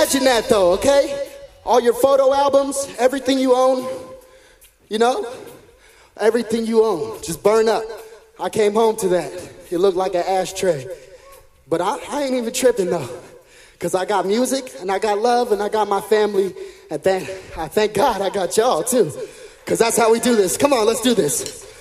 imagine that though, okay? All your photo albums, everything you own, you know? Everything you own, just burn up. I came home to that. It looked like an ashtray. But I ain't even tripping though. Because I got music, and I got love, and I got my family, and I thank God I got y'all too. Because that's how we do this. Come on, let's do this.